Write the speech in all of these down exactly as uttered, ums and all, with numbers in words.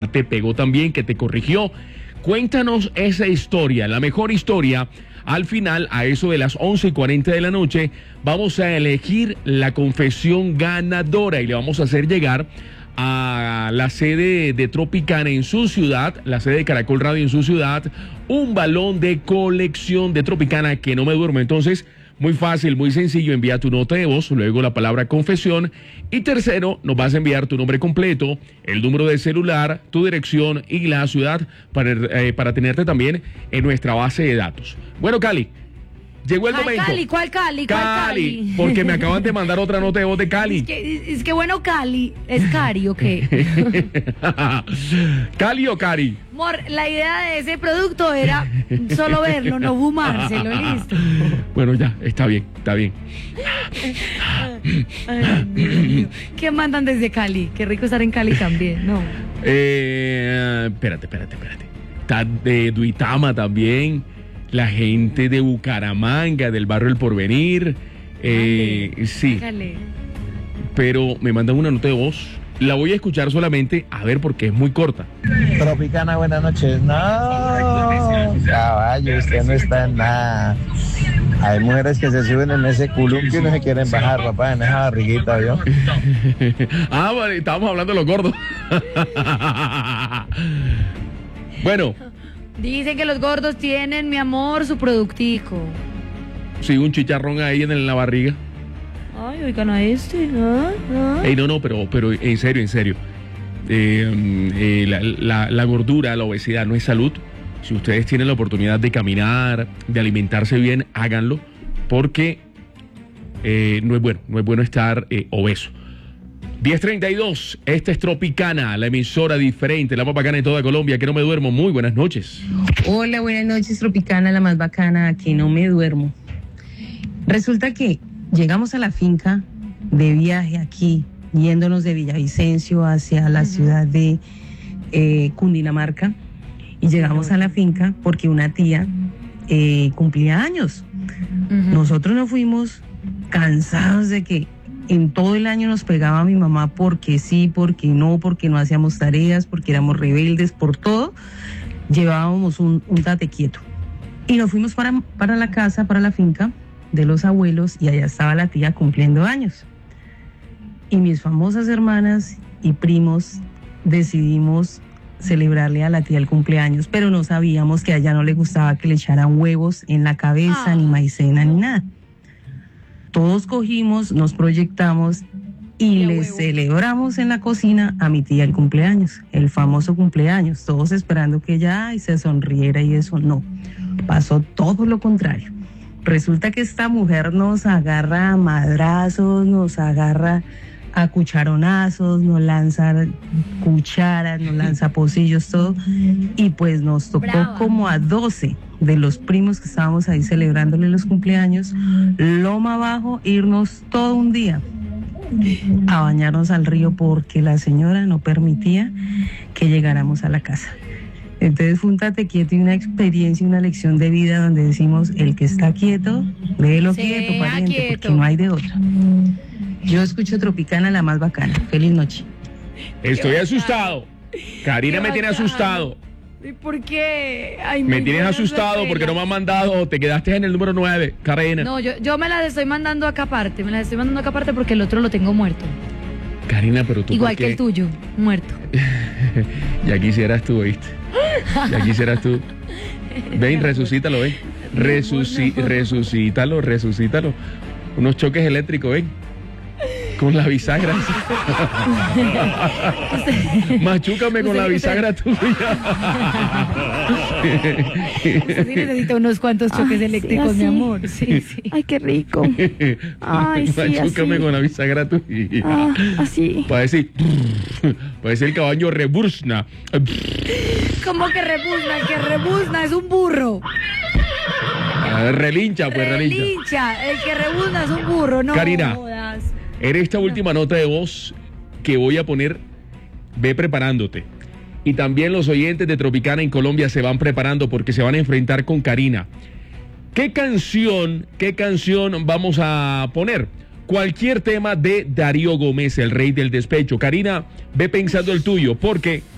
te pegó también, que te corrigió. Cuéntanos esa historia, la mejor historia. Al final, a eso de las once y cuarenta de la noche, vamos a elegir la confesión ganadora y le vamos a hacer llegar a la sede de Tropicana en su ciudad, la sede de Caracol Radio en su ciudad, un balón de colección de Tropicana que no me duermo. Entonces, muy fácil, muy sencillo, envía tu nota de voz, luego la palabra confesión y tercero, nos vas a enviar tu nombre completo, el número de celular, tu dirección y la ciudad para, eh, para tenerte también en nuestra base de datos. Bueno, Cali, llegó el ¿Cuál momento. Cali? ¿Cuál Cali? ¿Cuál Cali, Cali? porque me acaban de mandar otra nota de voz de Cali. Es que, es que bueno, Cali, ¿es Cari o qué? ¿Cali o Cari? Amor, la idea de ese producto era solo verlo, no fumárselo, listo. Bueno, ya, está bien, está bien. Ay, Dios mío. ¿Qué mandan desde Cali? Qué rico estar en Cali también, ¿no? Eh, espérate, espérate, espérate. Está de Duitama también. La gente de Bucaramanga, del barrio El Porvenir. Eh, Dale, sí. Dale. Pero me mandan una nota de voz. La voy a escuchar solamente, a ver, porque es muy corta. Tropicana, buenas noches. No, caballo, usted no está en nada. Hay mujeres que se suben en ese columpio y no se quieren bajar, papá, en esa barriguita, ¿vio? Ah, vale, estábamos hablando de los gordos. Bueno. Dicen que los gordos tienen, mi amor, su productico. Sí, un chicharrón ahí en la barriga. Ay, oigan a este, ¿no? ¿No? Ey, no, no, pero, pero en serio, en serio. Eh, eh, la, la, la gordura, la obesidad no es salud. Si ustedes tienen la oportunidad de caminar, de alimentarse bien, háganlo, porque eh, no es bueno, no es bueno estar eh, obeso. diez treinta y dos, esta es Tropicana, la emisora diferente, la más bacana de toda Colombia, que no me duermo. Muy buenas noches. Hola, buenas noches, Tropicana, la más bacana, que no me duermo. Resulta que llegamos a la finca de viaje aquí, yéndonos de Villavicencio hacia la uh-huh. ciudad de eh, Cundinamarca, y llegamos a la finca porque una tía eh, cumplía años. Uh-huh. Nosotros nos fuimos cansados de que en todo el año nos pegaba mi mamá porque sí, porque no, porque no hacíamos tareas, porque éramos rebeldes, por todo. Llevábamos un, un tate quieto. Y nos fuimos para, para la casa, para la finca de los abuelos, y allá estaba la tía cumpliendo años. Y mis famosas hermanas y primos decidimos celebrarle a la tía el cumpleaños, pero no sabíamos que a ella no le gustaba que le echaran huevos en la cabeza, ah. ni maicena, ni nada. Todos cogimos, nos proyectamos y le celebramos en la cocina a mi tía el cumpleaños, el famoso cumpleaños, todos esperando que ella ay, se sonriera y eso. No, pasó todo lo contrario. Resulta que esta mujer nos agarra a madrazos, nos agarra a cucharonazos, nos lanza cucharas, nos lanza pocillos, todo, y pues nos tocó Brava. Como a doce de los primos que estábamos ahí celebrándole los cumpleaños, loma abajo, irnos todo un día a bañarnos al río porque la señora no permitía que llegáramos a la casa. Entonces fue un tate quieto y una experiencia, una lección de vida donde decimos, el que está quieto, déjelo quieto, pariente, quieto. Porque no hay de otra. Yo escucho Tropicana, la más bacana. Feliz noche. Estoy asustado. Karina me tiene asustado. ¿Y por qué? Ay, me tienes asustado porque no me han mandado. Te quedaste en el número nueve, Karina. No, yo, yo me las estoy mandando acá aparte. Me las estoy mandando acá aparte porque el otro lo tengo muerto. Karina, pero tú. Igual que el tuyo, muerto. Ya quisieras tú, ¿oíste? Ya quisieras tú. Ven, resucítalo, ven. Resuci resucítalo, resucítalo. Unos choques eléctricos, ven. Con la bisagra. Machúcame con la bisagra tuya. Usted sí necesita unos cuantos choques Ay, eléctricos, sí, mi amor. Sí, sí. Ay, qué rico. Ay, sí, Machúcame así. con la bisagra tuya. Ah, así. Para decir, para decir el caballo rebuzna. ¿Cómo que rebuzna? El que rebuzna es un burro. Ah, relincha, pues relincha. Relincha. El que rebuzna es un burro, no Karina. jodas. En esta última nota de voz que voy a poner, ve preparándote. Y también los oyentes de Tropicana en Colombia se van preparando porque se van a enfrentar con Karina. ¿Qué canción, qué canción vamos a poner? Cualquier tema de Darío Gómez, el rey del despecho. Karina, ve pensando el tuyo, porque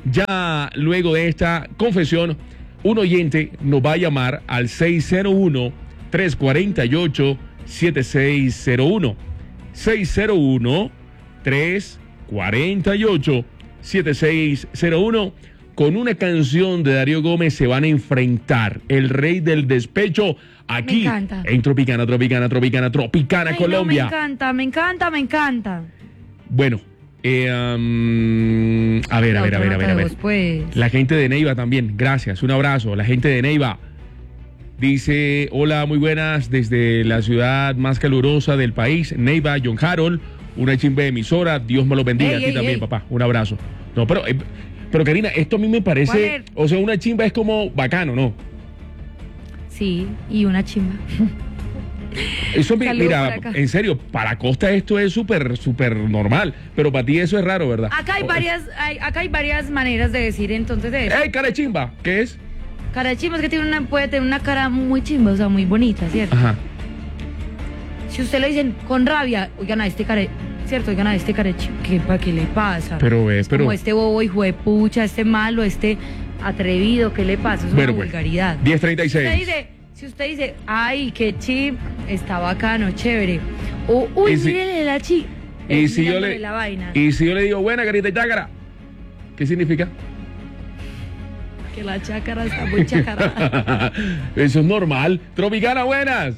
ya luego de esta confesión, un oyente nos va a llamar al seis cero uno, tres cuatro ocho, siete seis cero uno. seis cero uno, tres cuatro ocho, siete seis cero uno. Con una canción de Darío Gómez se van a enfrentar el rey del despecho aquí Me encanta. en Tropicana, Tropicana, Tropicana, Tropicana, Ay, Colombia. No, me encanta, me encanta, me encanta. Bueno, eh, um, a ver, a La ver, a otra ver, a nota ver, a de ver. voz, pues. La gente de Neiva también, gracias, un abrazo. La gente de Neiva dice, hola, muy buenas, desde la ciudad más calurosa del país, Neiva, John Harold, una chimba de emisora, Dios me lo bendiga, Ey, a ti ey, también, ey. papá, un abrazo. No, pero, eh, pero Karina, esto a mí me ¿Cuál parece, es? o sea, una chimba es como bacano, ¿no? Sí, y una chimba. Eso, mi- Saludos mira, por acá. en serio, para Costa esto es súper, súper normal, pero para ti eso es raro, ¿verdad? Acá hay O- varias, hay, acá hay varias maneras de decir entonces de eso. ¡Ey, cara de chimba! ¿Qué es? Cara de chimba es que tiene una, puede tener una cara muy chimba, o sea, muy bonita, ¿cierto? Ajá. Si usted le dicen con rabia, oigan a este care, ¿cierto? Oigan a este care de chimba, ¿qué, pa- ¿qué le pasa? Pero, eh, pero... Como este bobo hijo de pucha, este malo, este atrevido, ¿qué le pasa? Es Bueno, una pues, vulgaridad. diez treinta y Si usted seis. dice, si usted dice, ay, qué chim, está bacano, chévere. O, uy, Y si- mírele la chi. Y si, yo mirándole le, la vaina. y si yo le digo, buena, carita y chácara, ¿qué significa? Que la chácara está muy chacarada. Eso es normal. Tropicana, buenas.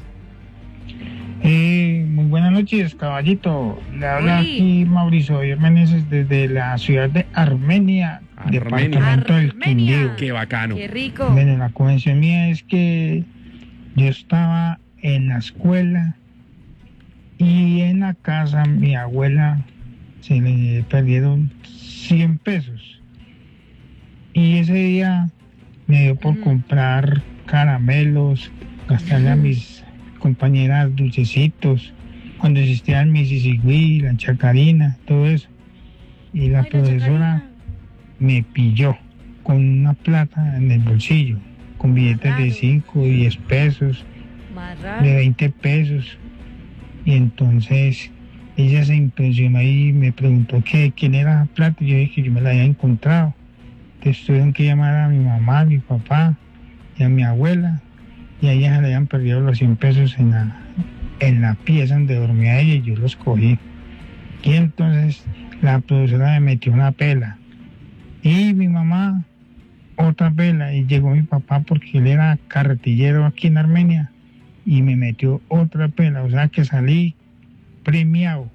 Eh, muy buenas noches, caballito. Le habla Uy. aquí Mauricio Meneses desde la ciudad de Armenia, Armenia. departamento del Armenia. Quindío. Qué bacano. Qué rico. Bueno, la convención mía es que yo estaba en la escuela y en la casa mi abuela se le perdieron cien pesos. Y ese día me dio por Mm. comprar caramelos, gastarle a mis compañeras dulcecitos, cuando existía el Mississippi, la chacarina, todo eso. Y la Ay, la profesora chacarina. me pilló con una plata en el bolsillo, con billetes de Raro. cinco y diez pesos, Más de raro. veinte pesos. Y entonces ella se impresionó y me preguntó que quién era la plata. Y yo dije que yo me la había encontrado. Entonces tuvieron que llamar a mi mamá, a mi papá y a mi abuela. Y a ella se le habían perdido los cien pesos en la, en la pieza donde dormía ella y yo los cogí. Y entonces la profesora me metió una pela. Y mi mamá otra pela. Y llegó mi papá porque él era carretillero aquí en Armenia. Y me metió otra pela. O sea que salí premiado.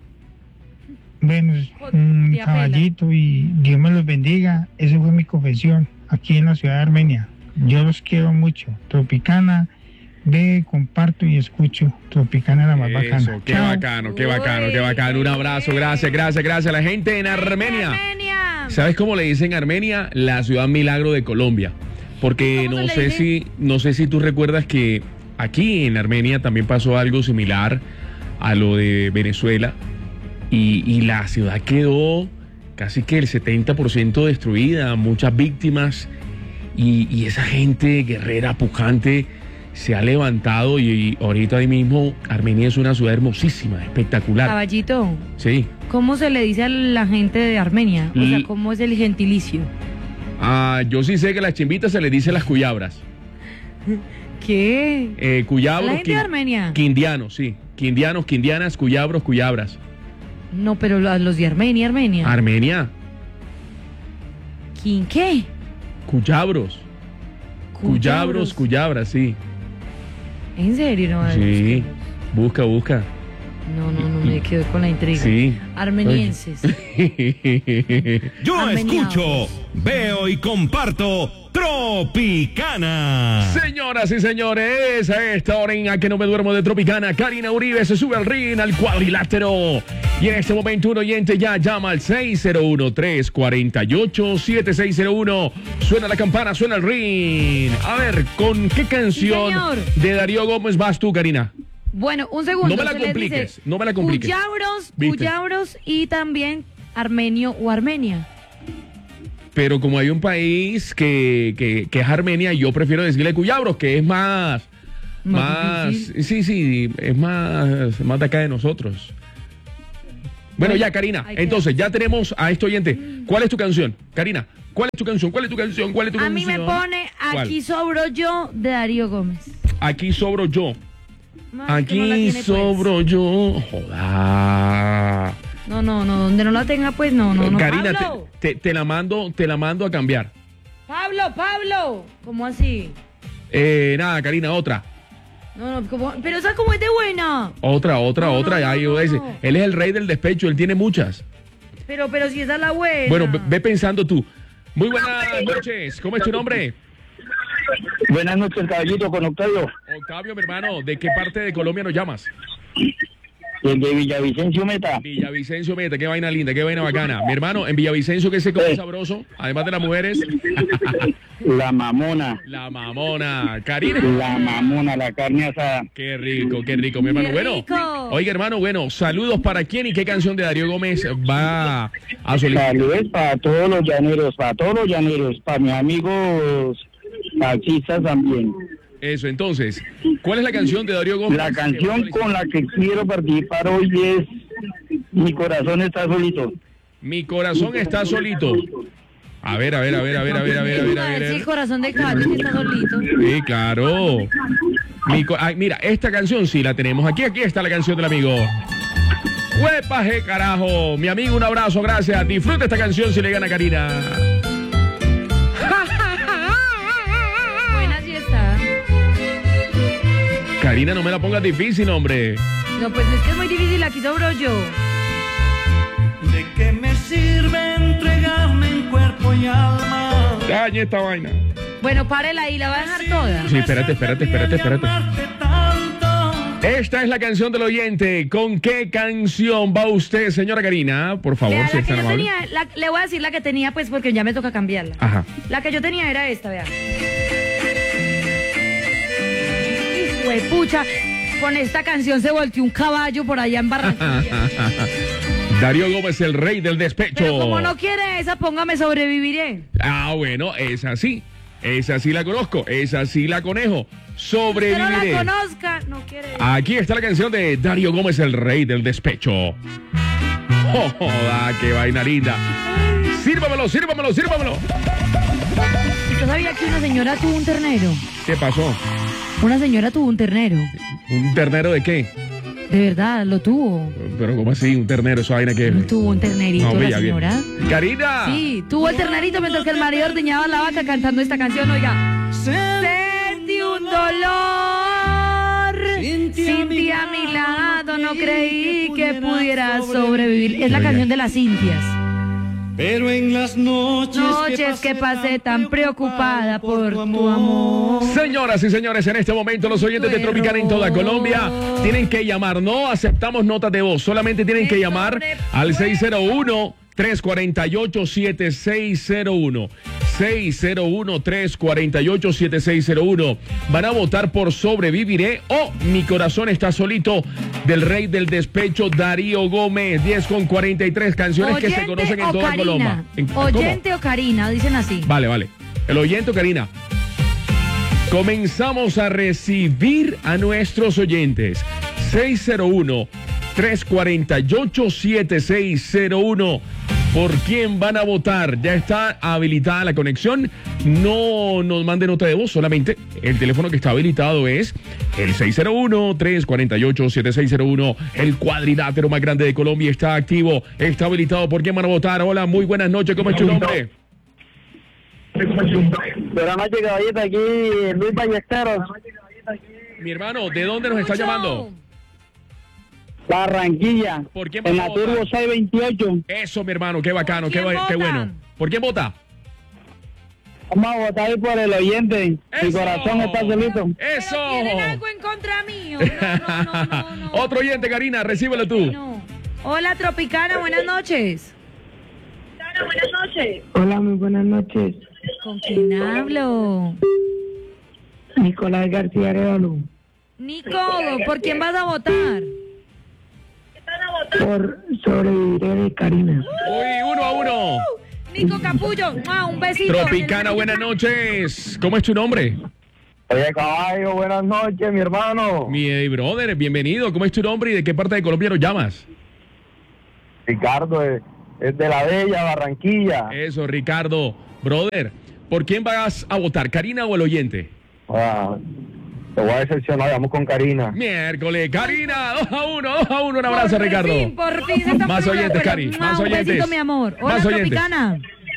Bueno, un Tía caballito y Dios me los bendiga. Esa fue mi confesión aquí en la ciudad de Armenia. Yo los quiero mucho. Tropicana, ve, comparto y escucho. Tropicana la más bacana. Eso, qué Chao. bacano, qué bacano, qué Uy, bacano. Un abrazo, gracias, gracias, gracias a la gente en Armenia. Armenia. ¿Sabes cómo le dicen Armenia? La ciudad milagro de Colombia. Porque ¿Cómo no se sé le dice? si, no sé si tú recuerdas que aquí en Armenia también pasó algo similar a lo de Venezuela. Y, y la ciudad quedó casi que el setenta por ciento destruida, muchas víctimas. Y, y esa gente guerrera, pujante, se ha levantado. Y, y ahorita ahí mismo Armenia es una ciudad hermosísima, espectacular. Caballito, Sí. ¿cómo se le dice a la gente de Armenia? O sea, L- ¿cómo es el gentilicio? Ah, yo sí sé que a las chimbitas se les dice las cuyabras. ¿Qué? Eh, ¿A cuyabros, la gente de quin- Armenia? quindianos, sí. Quindianos, quindianas, cuyabros, cuyabras. No, pero a los de Armenia, Armenia. Armenia, ¿Quién qué? cuyabros. Cuyabros, cuyabras, sí. ¿En serio? No, a ver, Sí. busquemos. Busca, busca. No, no, no me quedo con la intriga. Sí. Armenienses. Yo Armenianos. escucho, veo y comparto Tropicana. Señoras y señores, a esta hora en A que no me duermo de Tropicana, Karina Uribe se sube al ring, al cuadrilátero. Y en este momento un oyente ya llama al seis cero uno, tres cuatro ocho, siete seis cero uno. Suena la campana, suena el ring. A ver, ¿con qué canción señor. de Darío Gómez vas tú, Karina? Bueno, un segundo. No me la se les compliques, dice no me la compliques. Cuyabros, ¿Viste? cuyabros y también armenio o Armenia. Pero como hay un país que, que, que es Armenia, yo prefiero decirle cuyabros, que es más... Más Más... difícil. Sí, sí, es más, más de acá de nosotros. Bueno, Bueno, ya, Karina, hay que- entonces ya tenemos a este oyente. ¿Cuál es tu canción, Karina? ¿Cuál es tu canción? ¿Cuál es tu canción? ¿Cuál es tu A mí canción? me pone ¿Cuál? Aquí sobro yo de Darío Gómez. Aquí sobro yo. No, es que Aquí no la tiene, pues. sobro yo. Joda. No, no, no, donde no la tenga, pues no, no, no. Karina, Pablo, te, te, te la mando, te la mando a cambiar. Pablo, Pablo. ¿Cómo así? Eh, nada, Karina, otra. No, no, ¿cómo? Pero esa como es de buena. Otra, otra, No, otra. no, Ahí no, dice, no. él es el rey del despecho, él tiene muchas. Pero, pero si esa es la buena. Bueno, ve, ve pensando tú. Muy buenas noches. ¿Cómo es tu nombre? Buenas noches, caballito, con Octavio. Octavio, mi hermano. ¿De qué parte de Colombia nos llamas? Desde Villavicencio Meta. Villavicencio Meta, qué vaina linda, qué vaina bacana. Mi hermano, en Villavicencio, ¿qué se come sabroso? Además de las mujeres. La mamona. La mamona. Karina. La mamona, la carne asada. Qué rico, qué rico, mi hermano. Qué Bueno, rico. oiga, hermano, bueno, saludos para quién y qué canción de Darío Gómez va a solicitar. Saludos para todos los llaneros, para todos los llaneros, para mis amigos taxistas también. Eso, entonces, ¿cuál es la canción de Darío Gómez? La canción con la que quiero participar hoy es Mi corazón está solito. Mi corazón está solito. A ver, a ver, a ver, a ver, a ver, a ver, a ver, a A ver ver. si el corazón de caballo que está solito. Sí, claro. Mi co- Ay, mira, esta canción sí la tenemos aquí. Aquí está la canción del amigo. ¡Huepaje, carajo! Mi amigo, un abrazo, gracias. Disfruta esta canción si le gana Karina. Buena sí está. Karina, no me la pongas difícil, hombre. No, pues es que es muy difícil, aquí sobro yo. ¿De qué me sirve entregarme en cuerpo y alma? Dañe esta vaina. Bueno, párela ahí, la va a dejar toda. Sí, espérate, espérate, espérate, espérate. Esta es la canción del oyente. ¿Con qué canción va usted, señora Karina? Por favor, Vea, si la es que tan yo amable. tenía, la- le voy a decir la que tenía, pues, porque ya me toca cambiarla. Ajá. La que yo tenía era esta, vea. Pucha, con esta canción se volteó un caballo por allá en Barranquilla. Darío Gómez, el rey del despecho. Pero como no quiere esa, póngame Sobreviviré. Ah, bueno, es así. Esa sí la conozco. Esa sí la conejo. Pero no Sobreviviré. la conozca, no quiere. Aquí está la canción de Darío Gómez, el rey del despecho. Joda, qué vaina linda. Sírvamelo, sírvamelo, sírvamelo. ¿Usted sabía que una señora tuvo un ternero? ¿Qué pasó? Una señora tuvo un ternero. ¿Un ternero de qué? De verdad, lo tuvo. Pero ¿cómo así? ¿Un ternero? ¿Esa vaina que Tuvo un ternerito No, la bella, bien. señora. ¡Karina! Sí, tuvo el ternerito mientras que el marido ordeñaba la vaca cantando esta canción, oiga. Sentí un dolor, sin ti a mi lado, no creí que pudiera sobrevivir. Es la Oiga. canción de las Cintias. Pero en las noches, Noches que pasé tan preocupada por tu amor. Señoras y señores, en este momento los oyentes de Tu Tropicana en toda error. Colombia tienen que llamar. No aceptamos notas de voz, solamente tienen que Me llamar al seis cero uno, tres cuatro ocho, siete seis cero uno. seis cero uno, tres cuatro ocho, siete seis cero uno. Van a votar por Sobreviviré o Mi corazón está solito del rey del despecho Darío Gómez. diez con cuarenta y tres canciones que se conocen en o toda Karina. Colombia. En- ¿cómo? Oyente o Karina, dicen así. Vale, vale. El oyente, Karina. Comenzamos a recibir a nuestros oyentes. seis cero uno, tres cuatro ocho, siete seis cero uno. ¿Por quién van a votar? Ya está habilitada la conexión. No nos mande nota de voz, solamente el teléfono que está habilitado es el seis cero uno, tres cuatro ocho, siete seis cero uno. El cuadrilátero más grande de Colombia está activo, está habilitado. ¿Por quién van a votar? Hola, muy buenas noches. ¿Cómo es tu nombre? Buenas noches, caballito, aquí Luis Ballesteros, Mi hermano, ¿de dónde nos está Mucho. llamando? Barranquilla, ¿Por quién en vas a la votar? Turbo seiscientos veintiocho. Eso, mi hermano, qué bacano, ¿Por qué, quién ba- qué votan? bueno. ¿Por quién vota? Vamos a votar ahí por el oyente. Mi ¡Eso! corazón está solito. ¡Eso! Pero tienen algo en contra mío. No, no, no, no, no. Otro oyente, Karina, recíbelo tú. No. Hola, Tropicana, buenas noches. Hola, muy buenas noches. ¿Con quién hablo? Nicolás García Arevalo, Nico, ¿por quién vas a votar? por Sobreviviré de Karina. Uy, uno a uno. Nico Capullo, ¡mua! Un besito. Tropicana, buenas noches. ¿Cómo es tu nombre? Oye, caballo, buenas noches, mi hermano. Mi eh, brother, bienvenido. ¿Cómo es tu nombre y de qué parte de Colombia nos llamas? Ricardo, es, es de la Bella, Barranquilla. Eso, Ricardo. Brother, ¿por quién vas a votar? ¿Karina o el oyente? Ah, te voy a decepcionar, vamos con Karina. Miércoles, Karina, dos a uno, dos a uno. Un abrazo, Por Ricardo. fin, por fin se está Más poniendo oyentes, de Cari, acuerdo. más Un oyentes. besito, mi amor. Hola, Más oyentes. Tropicana.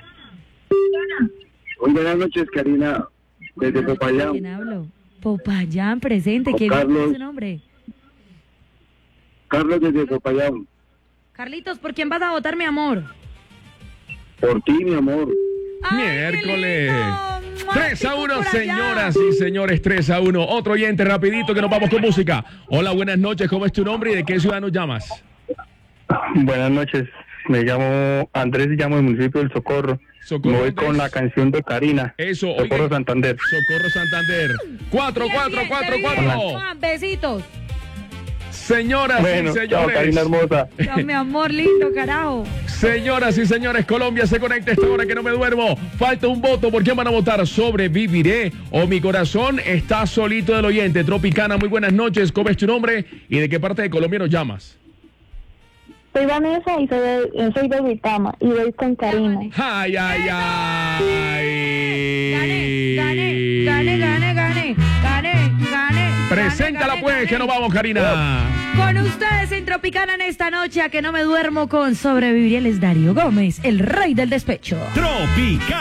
Muy buenas noches, Karina, desde Popayán. ¿Quién hablo? Popayán, presente. ¿Quién Carlos. es su nombre? Carlos desde Popayán. Carlitos, ¿por quién vas a votar, mi amor? Por ti, mi amor. Ay, Miércoles. qué lindo. tres a uno, Por allá. señoras y señores, tres a uno. Otro oyente rapidito que nos vamos con música. Hola, buenas noches, ¿cómo es tu nombre y de qué ciudad nos llamas? Buenas noches, me llamo Andrés y llamo del municipio del Socorro. Socorro, Me voy Andrés. con la canción de Karina. Eso, Socorro oiga. Santander. Socorro Santander. Cuatro, Bien, cuatro, bien, cuatro, te vi. cuatro. Mua, Besitos. Señoras Bueno, y chao, señores. Karina hermosa. Chao, mi amor lindo, carajo. Señoras y señores, Colombia se conecta a esta hora que no me duermo. Falta un voto. ¿Por quién van a votar? ¿Sobreviviré o mi corazón está solito del oyente? Tropicana, muy buenas noches. ¿Cómo es tu nombre y de qué parte de Colombia nos llamas? Soy Vanessa y soy de, soy de Vitama y voy con Karina. ¡Ay, ay, ay! Gané, gané, gané, gané, gané, gané, gané. Preséntala gané, pues, gané. que nos vamos, Karina. Con ustedes en Tropicana en esta noche a que no me duermo con Sobreviviré, les Darío Gómez, el rey del despecho. Tropical.